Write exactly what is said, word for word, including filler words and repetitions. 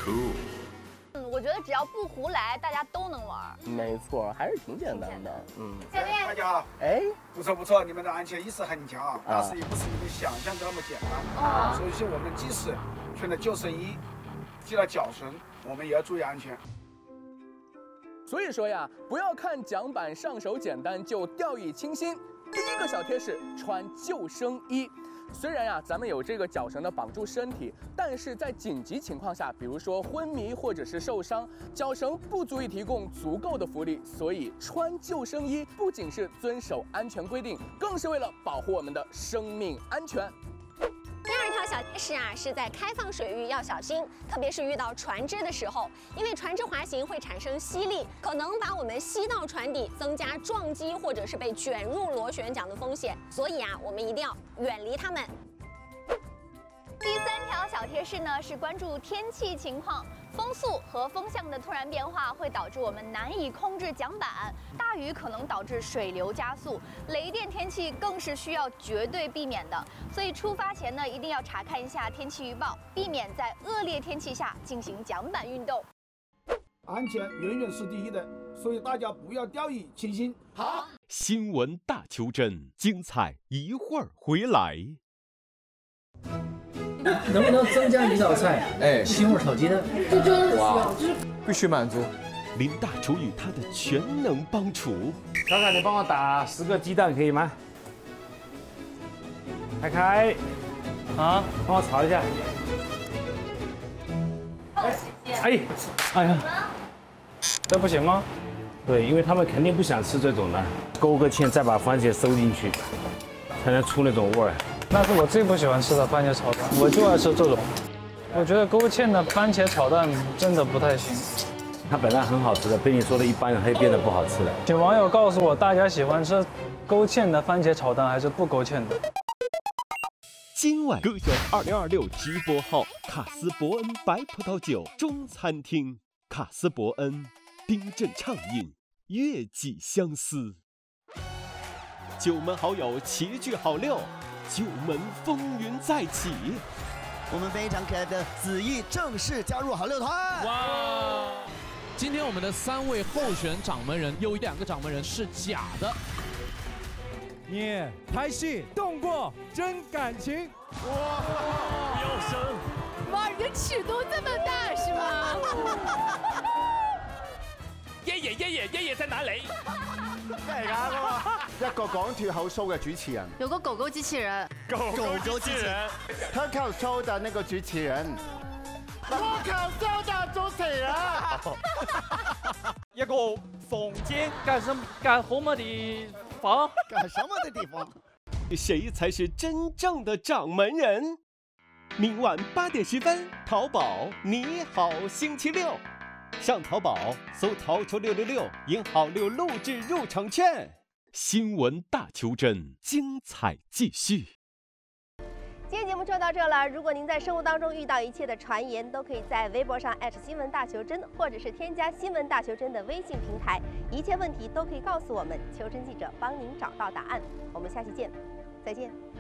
Cool。 嗯，我觉得只要不胡来，大家都能玩。 没错，还是挺简单的。嗯。 大家好， 哎， 不错不错，你们的安全意识很强啊，但是也不是你们想象的那么简单。 啊。 所以说，我们即使穿了救生衣，系了脚绳，我们也要注意安全。 所以说呀，不要看桨板上手简单就掉以轻心。第一个小贴士，穿救生衣。虽然呀，咱们有这个脚绳的绑住身体，但是在紧急情况下，比如说昏迷或者是受伤，脚绳不足以提供足够的浮力，所以穿救生衣不仅是遵守安全规定，更是为了保护我们的生命安全。 第二条小贴士啊，是在开放水域要小心，特别是遇到船只的时候，因为船只滑行会产生吸力，可能把我们吸到船底，增加撞击或者是被卷入螺旋桨的风险。所以啊，我们一定要远离它们。 第三条小贴士呢，是关注天气情况。 风速和风向的突然变化会导致我们难以控制桨板，大雨可能导致水流加速，雷电天气更是需要绝对避免的。所以出发前呢，一定要查看一下天气预报，避免在恶劣天气下进行桨板运动。 安全远远是第一的，所以大家不要掉以轻心。 好，新闻大求真，精彩一会儿回来。 能不能增加一道菜？哎，西红柿炒鸡蛋。 这真的哇，必须满足。 林大厨与他的全能帮厨。 小凯，你帮我打十个鸡蛋可以吗？开开，啊，帮我炒一下。哎，哎，哎呀，这不行吗？对，因为他们肯定不想吃这种的，勾个芡，再把番茄收进去，才能出那种味儿。 那是我最不喜欢吃的番茄炒蛋，我就爱吃这种。我觉得勾芡的番茄炒蛋真的不太行。 它本来很好吃的，被你说的一般，它就变得不好吃了。 请网友告诉我，大家喜欢吃勾芡的番茄炒蛋还是不勾芡的？ 今晚歌选二零二六直播号卡斯伯恩白葡萄酒中餐厅，卡斯伯恩冰镇畅饮，月季相思。九门好友齐聚好六。 九门风云再起， 我们非常可爱的子毅正式加入好六团。 哇！今天我们的三位候选掌门人，有两个掌门人是假的。 你拍戏动过真感情？哇！ 不要生！ 哇，你的尺度这么大是吗？ 爷爷爺爺爺爺在哪裏？ 咩嚟㗎？一個講脱口秀嘅主持人， 有個狗狗機器人， 狗狗機器人， 脱口秀的那個主持人，脱口秀的主持人， 一個房間幹什幹什麼地方？ 幹什麼的地方？ 誰才是真正的掌門人？明晚八點十分，淘寶你好星期六。 上淘宝搜“淘球六六六”，赢好六录制入场券。新闻大求真，精彩继续。 今天节目就到这了。如果您在生活当中遇到一切的传言，都可以在微博上新闻大求真，或者是添加新闻大求真的微信平台，一切问题都可以告诉我们，求真记者帮您找到答案。我们下期见，再见。